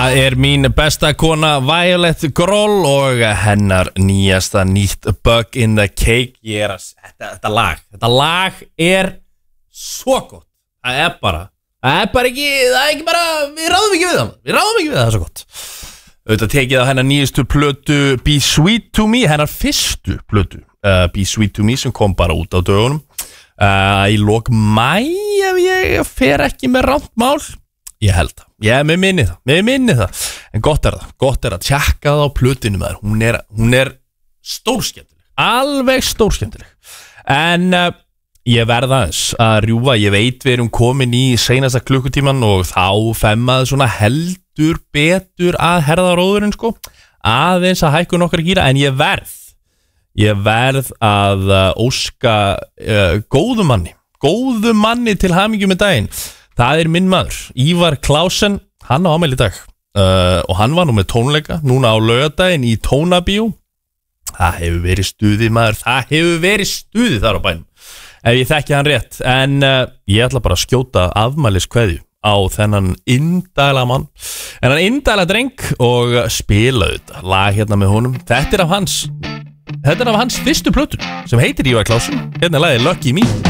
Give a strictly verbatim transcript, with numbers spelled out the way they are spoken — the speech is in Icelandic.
Það er mín besta kona Violet Groll og hennar nýjasta nýtt Bug in the Cake. Ég er að, þetta, þetta lag Þetta lag er svo gott. Það er bara Það er bara ekki, það er ekki bara Við ráðum ekki við það, við ráðum ekki við það, það er svo gott. Auðvitað tekið á hennar nýjastu plötu Be Sweet to Me, hennar fyrstu plötu uh, Be Sweet to Me sem kom bara út á dögunum uh, í lok maí ef ég fer ekki með rangt mál. Ég held það, ég með minni það, með minni það. En gott er það, gott er að tjekka það á plötinu maður. Hún er, hún er stórskemmtileg, alveg stórskemmtileg. En uh, ég verða aðeins að rjúfa, ég veit við erum komin í seinasta klukkutíman og þá femmaði svona heldur betur að herða róðurinn sko. Aðeins að hækka nokkra gíra, en ég verð, ég verð að uh, óska uh, góðu manni, góðu manni til hamingju með daginn. Það er minn maður, Ívar Klausen, hann á afmæli í dag uh, og hann var nú með tónleika, núna á laugardaginn í Tónabíó. Það hefur verið stuði maður, það hefur verið stuði þar á bænum, ef ég þekki hann rétt. En uh, ég ætla bara að skjóta afmæliskveðju á þennan indæla mann, þennan indæla dreng og spila þetta lag hérna með honum. Þetta er af hans, þetta er af hans fyrstu plötu sem heitir Ívar Klausen, hérna er lagið Lucky Me.